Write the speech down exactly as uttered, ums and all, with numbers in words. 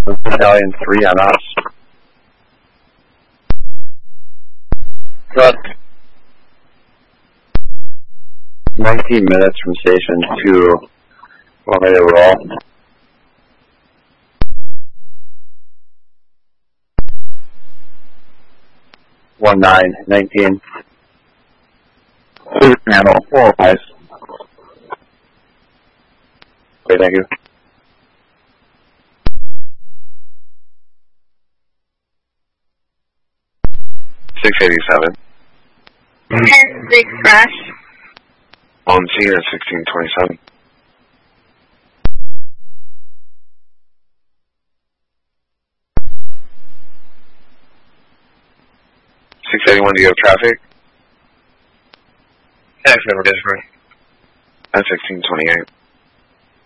Battalion three on us. Truck. nineteen minutes from station two. Well, ready to roll. One nine, nineteen. Clear channel, four eyes. Okay, thank you. six eighty-seven. ten six crash. On scene at sixteen twenty-seven. six eighty-one, do you have traffic? Tax number different. At sixteen twenty-eight.